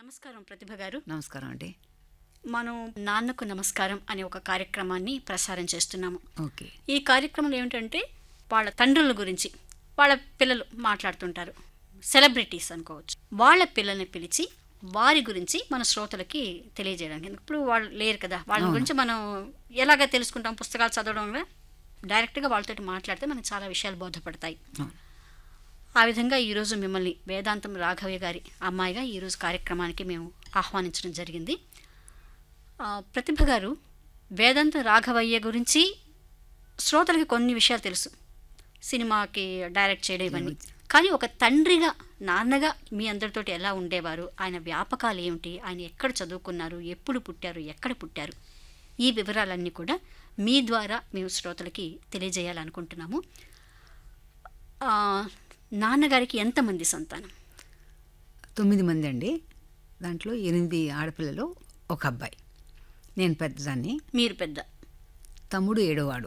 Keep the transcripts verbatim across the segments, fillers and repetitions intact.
నమస్కారం ప్రతిభ గారు. నమస్కారం అండి. మనం నాన్నకు నమస్కారం అనే ఒక కార్యక్రమాన్ని ప్రసారం చేస్తున్నాము. ఓకే. ఈ కార్యక్రమంలో ఏమిటంటే వాళ్ళ తండ్రుల గురించి వాళ్ళ పిల్లలు మాట్లాడుతుంటారు. సెలబ్రిటీస్ అనుకోవచ్చు. వాళ్ళ పిల్లల్ని పిలిచి వారి గురించి మన శ్రోతలకి తెలియజేయడానికి. ఇప్పుడు వాళ్ళు లేరు కదా, వాళ్ళ అవును. గురించి మనం ఎలాగ తెలుసుకుంటాం? పుస్తకాలు చదవడంలో డైరెక్ట్గా వాళ్ళతో మాట్లాడితే మనకు చాలా విషయాలు బోధపడతాయి. అవును. ఆ విధంగా ఈరోజు మిమ్మల్ని వేదాంతం రాఘవయ్య గారి అమ్మాయిగా ఈరోజు కార్యక్రమానికి మేము ఆహ్వానించడం జరిగింది. ఆ, ప్రతిభ గారు, వేదాంతం రాఘవయ్య గురించి శ్రోతలకి కొన్ని విషయాలు తెలుసు, సినిమాకి డైరెక్ట్ చేయడం ఇవన్నీ. కానీ ఒక తండ్రిగా, నాన్నగా మీ అందరితోటి ఎలా ఉండేవారు, ఆయన వ్యాపకాలు ఏమిటి, ఆయన ఎక్కడ చదువుకున్నారు, ఎప్పుడు పుట్టారు, ఎక్కడ పుట్టారు, ఈ వివరాలన్నీ కూడా మీ ద్వారా మేము శ్రోతలకి తెలియజేయాలనుకుంటున్నాము. ఆ, నాన్నగారికి ఎంతమంది సంతానం? తొమ్మిది మంది అండి. దాంట్లో ఎనిమిది ఆడపిల్లలు, ఒక అబ్బాయి. నేను పెద్దదాన్ని. మీరు పెద్ద. తమ్ముడు ఏడోవాడు.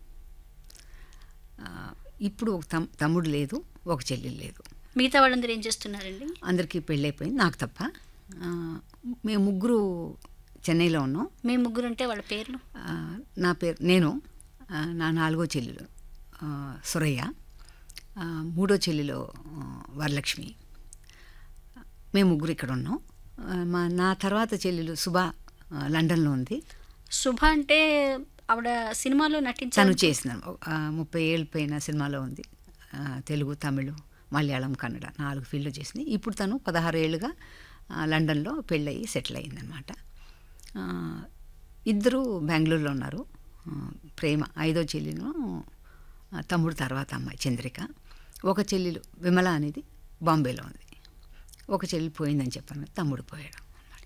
ఆ, ఇప్పుడు ఒక తమ్ తమ్ముడు లేదు, ఒక చెల్లెలు లేదు. మిగతా వాళ్ళందరూ ఏం చేస్తున్నారండి? అందరికీ పెళ్ళైపోయింది, నాకు తప్ప. ఆ, మేము ముగ్గురు చెన్నైలో ఉన్నాం. మీ ముగ్గురు అంటే వాళ్ళ పేర్లు? ఆ, నా పేరు నేను, ఆ, నా నాలుగో చెల్లెలు ఆ, సురయ్య, ఆ, మూడో చెల్లెలు ఆ, వరలక్ష్మి. మేము ముగ్గురు ఇక్కడ ఉన్నాం. ఆ, మా నా తర్వాత చెల్లెలు సుభ ఆ, లండన్లో ఉంది. శుభ అంటే ఆవిడ సినిమాలో తను నటించారు. చేసిన ఆ, ముప్పై ఏళ్ళ పైన సినిమాలో ఉంది. ఆ, తెలుగు, తమిళ్, మలయాళం, కన్నడ నాలుగు ఫీల్డ్లో చేసింది. ఇప్పుడు తను పదహారు ఏళ్ళుగా ఆ, లండన్లో పెళ్ళయి సెటిల్ అయిందనమాట. ఆ, ఇద్దరు బెంగళూరులో ఉన్నారు. ఆ, ప్రేమ ఐదో చెల్లెలు, ఆ, తమ్ముడు తర్వాత అమ్మాయి చంద్రిక. ఒక చెల్లెలు విమల అనేది బాంబేలో ఉంది. ఒక చెల్లి పోయిందని చెప్పాను, తమ్ముడు పోయాడు.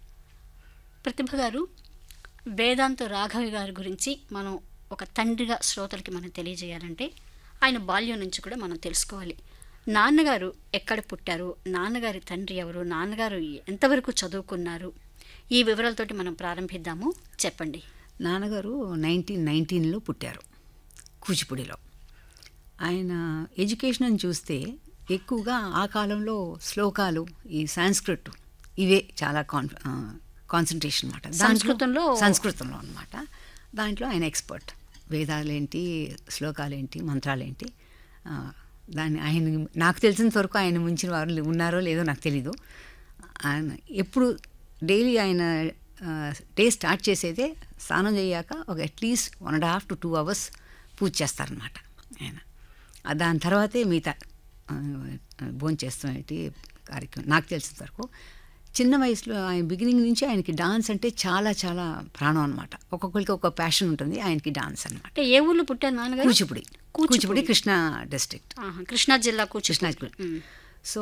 ప్రతిభ గారు, వేదాంత రాఘవి గారి గురించి మనం ఒక తండ్రిగా శ్రోతలకి మనం తెలియజేయాలంటే ఆయన బాల్యం నుంచి కూడా మనం తెలుసుకోవాలి. నాన్నగారు ఎక్కడ పుట్టారు, నాన్నగారి తండ్రి ఎవరు, నాన్నగారు ఎంతవరకు చదువుకున్నారు, ఈ వివరాలతోటి మనం ప్రారంభిద్దాము. చెప్పండి. నాన్నగారు నైన్టీన్ నైన్టీన్లో పుట్టారు, కూచిపూడిలో. ఆయన ఎడ్యుకేషన్ అని చూస్తే ఎక్కువగా ఆ కాలంలో శ్లోకాలు, ఈ సాంస్క్రిట్, ఇవే చాలా కాన్ కాన్సన్ట్రేషన్ అనమాట. సంస్కృతంలో సంస్కృతంలో అనమాట. దాంట్లో ఆయన ఎక్స్పర్ట్. వేదాలేంటి, శ్లోకాలేంటి, మంత్రాలేంటి, ఆ, దాన్ని ఆయన నాకు తెలిసినంత వరకు ఆయన మించిన వారు ఉన్నారో లేదో నాకు తెలీదు. ఆయన ఎప్పుడు డైలీ ఆయన డే స్టార్ట్ చేసేదే స్నానం చేయాక ఒక at least one and half to two hours పూజ చేస్తారనమాట ఆయన. ఆ, దాని తర్వాతే మిగతా భోజనం చేస్తామేంటి కార్యక్రమం. నాకు తెలిసినంత వరకు చిన్న వయసులో ఆయన బిగినింగ్ నుంచి ఆయనకి డాన్స్ అంటే చాలా చాలా ప్రాణం అనమాట. ఒక్కొక్కరికి ఒక ప్యాషన్ ఉంటుంది, ఆయనకి డాన్స్ అనమాట. అంటే ఏ ఊళ్ళో పుట్టారు నాన్నగారు? కూచిపూడి. కూచిపూడి కృష్ణా డిస్ట్రిక్ట్, ఆహా, కృష్ణా జిల్లా కృష్ణా. కూచిపూడి. ఉమ్. సో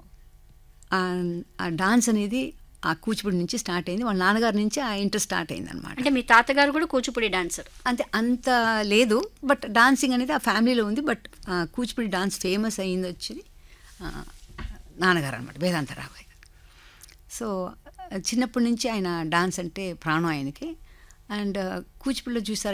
ఆ డాన్స్ అనేది ఆ కూచిపూడి నుంచి స్టార్ట్ అయింది. వాళ్ళ నాన్నగారి నుంచి ఆ ఇంట్రెస్ట్ స్టార్ట్ అయింది అనమాట. అంటే మీ తాతగారు కూడా కూచిపూడి డాన్సర్? అంతే, అంత లేదు, బట్ డాన్సింగ్ అనేది ఆ ఫ్యామిలీలో ఉంది. బట్ కూచిపూడి డాన్స్ ఫేమస్ అయింది వచ్చి ఆ, నాన్నగారు అనమాట, వేదాంత రాఘవయ్య. సో చిన్నప్పటి నుంచి ఆయన డాన్స్ అంటే ప్రాణం ఆయనకి. అండ్ కూచిపూడిలో చూసారు